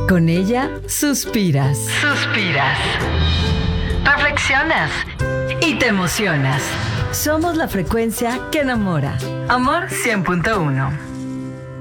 Con ella suspiras. Reflexionas y te emocionas. Somos la frecuencia que enamora. Amor 100.1.